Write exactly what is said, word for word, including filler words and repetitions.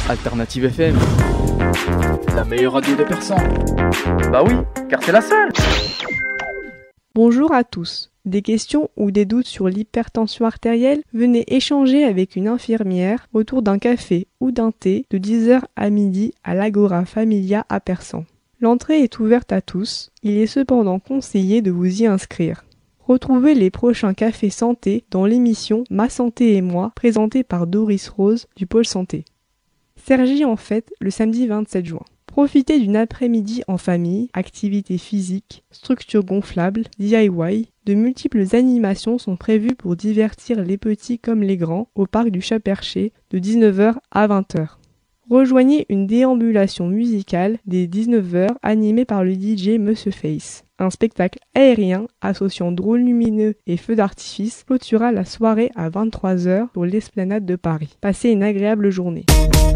Alternative F M. La meilleure radio de Persan. Bah oui, car c'est la seule. Bonjour à tous. Des questions ou des doutes sur l'hypertension artérielle, venez échanger avec une infirmière autour d'un café ou d'un thé de dix heures à midi à l'Agora Familia à Persan. L'entrée est ouverte à tous, il est cependant conseillé de vous y inscrire. Retrouvez les prochains cafés santé dans l'émission Ma santé et moi, présentée par Doris Rose du Pôle Santé. Cergy en fête le samedi vingt-sept juin. Profitez d'une après-midi en famille, activités physiques, structures gonflables, D I Y. De multiples animations sont prévues pour divertir les petits comme les grands au parc du Chat-Perché de dix-neuf heures à vingt heures. Rejoignez une déambulation musicale dès dix-neuf heures animée par le D J Monsieur Face. Un spectacle aérien associant drôles lumineux et feux d'artifice clôturera la soirée à vingt-trois heures sur l'esplanade de Paris. Passez une agréable journée.